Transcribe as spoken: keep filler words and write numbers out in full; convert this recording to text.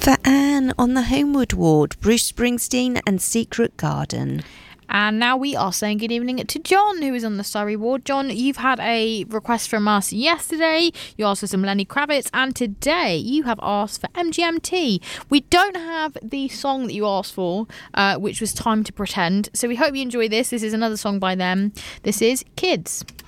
For Anne on the Homeward Ward, Bruce Springsteen and Secret Garden. And now we are saying good evening to John, who is on the Surrey ward. John, you've had a request from us yesterday. You asked for some Lenny Kravitz, and today you have asked for M G M T. We don't have the song that you asked for, uh, which was Time to Pretend. So we hope you enjoy this. This is another song by them. This is Kids.